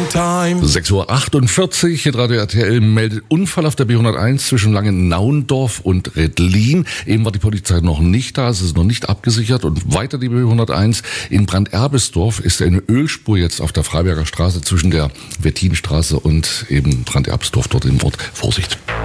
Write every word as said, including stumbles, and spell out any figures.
time. sechs Uhr achtundvierzig, hier Radio R T L meldet Unfall auf der B hunderteins zwischen Langennaundorf und Redlin. Eben war die Polizei noch nicht da, es ist noch nicht abgesichert. Und weiter die B hunderteins in Branderbesdorf ist eine Ölspur jetzt auf der Freiberger Straße zwischen der Wettinstraße und eben Branderbesdorf dort im Ort. Vorsicht.